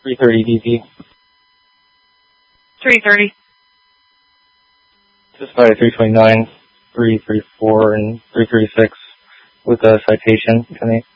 330 DP. 330. Just by 329, 334, and 336 with a citation.